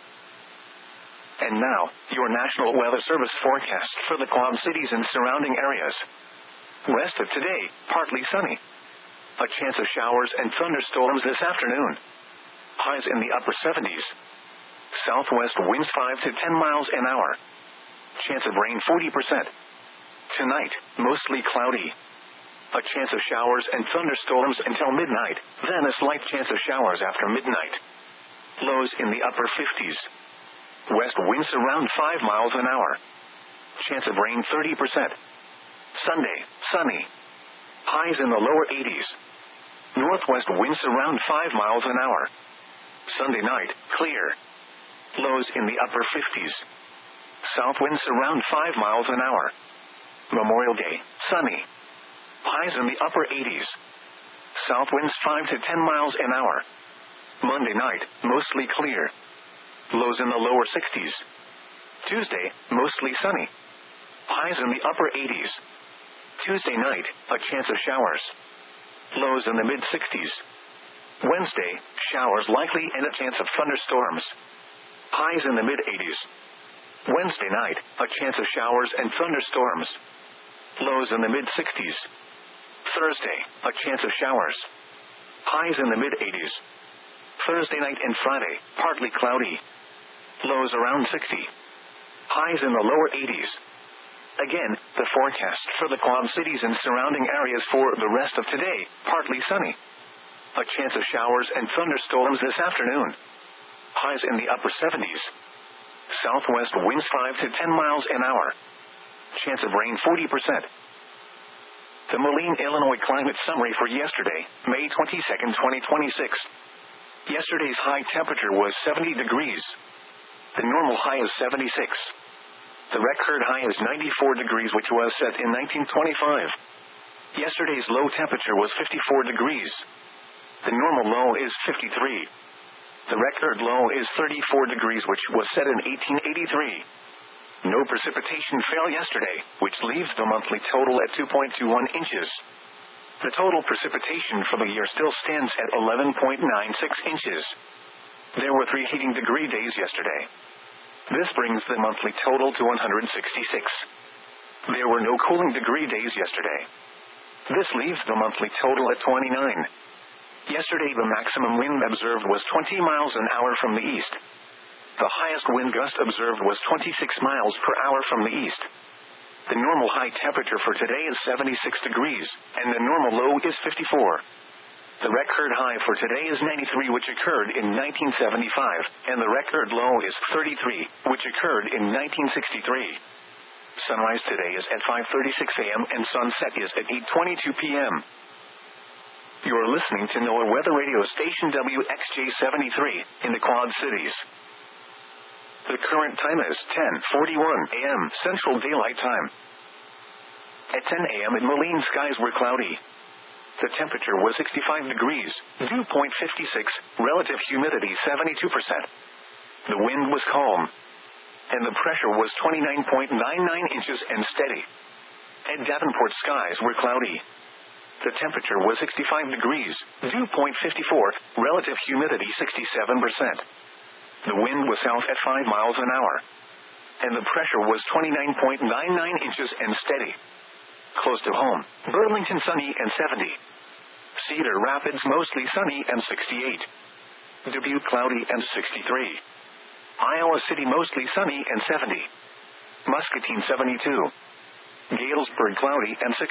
And now, your National Weather Service forecast for the Quad Cities and surrounding areas. West of today, partly sunny. A chance of showers and thunderstorms this afternoon. Highs in the upper 70s. Southwest winds 5 to 10 miles an hour. Chance of rain 40%. Tonight, mostly cloudy. A chance of showers and thunderstorms until midnight, then a slight chance of showers after midnight. Lows in the upper 50s. West winds around 5 miles an hour. Chance of rain 30%. Sunday, sunny. Highs in the lower 80s. Northwest winds around 5 miles an hour. Sunday night, clear. Lows in the upper 50s. South winds around 5 miles an hour. Memorial Day, sunny. Highs in the upper 80s. South winds 5 to 10 miles an hour. Monday night, mostly clear. Lows in the lower 60s. Tuesday, mostly sunny. Highs in the upper 80s. Tuesday night, a chance of showers. Lows in the mid-60s. Wednesday, showers likely and a chance of thunderstorms. Highs in the mid-80s. Wednesday night, a chance of showers and thunderstorms. Lows in the mid-60s. Thursday, a chance of showers. Highs in the mid-80s. Thursday night and Friday, partly cloudy. Lows around 60. Highs in the lower 80s. Again, the forecast for the Quad Cities and surrounding areas for the rest of today, partly sunny. A chance of showers and thunderstorms this afternoon. Highs in the upper 70s. Southwest winds 5 to 10 miles an hour. Chance of rain 40%. The Moline, Illinois climate summary for yesterday, May 22, 2026. Yesterday's high temperature was 70 degrees. The normal high is 76. The record high is 94 degrees, which was set in 1925. Yesterday's low temperature was 54 degrees. The normal low is 53. The record low is 34 degrees, which was set in 1883. No precipitation fell yesterday, which leaves the monthly total at 2.21 inches. The total precipitation for the year still stands at 11.96 inches. There were 3 heating degree days yesterday. This brings the monthly total to 166. There were no cooling degree days yesterday. This leaves the monthly total at 29. Yesterday the maximum wind observed was 20 miles an hour from the east. The highest wind gust observed was 26 miles per hour from the east. The normal high temperature for today is 76 degrees, and the normal low is 54. The record high for today is 93, which occurred in 1975, and the record low is 33, which occurred in 1963. Sunrise today is at 5:36 a.m. and sunset is at 8:22 p.m. You're listening to NOAA Weather Radio Station WXJ73 in the Quad Cities. The current time is 10:41 a.m. Central Daylight Time. At 10 a.m. in Moline, skies were cloudy. The temperature was 65 degrees, dew point 56, relative humidity 72%. The wind was calm, and the pressure was 29.99 inches and steady. At Davenport, skies were cloudy. The temperature was 65 degrees, dew point 54, relative humidity 67%. The wind was south at 5 miles an hour, and the pressure was 29.99 inches and steady. Close to home, Burlington sunny and 70. Cedar Rapids mostly sunny and 68. Dubuque cloudy and 63. Iowa City mostly sunny and 70. Muscatine 72. Galesburg cloudy and 65.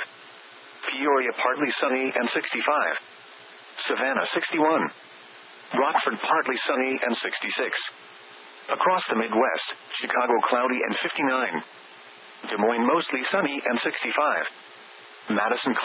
Peoria partly sunny and 65. Savannah 61. Rockford partly sunny and 66. Across the Midwest, Chicago cloudy and 59. Des Moines mostly sunny and 65. Madison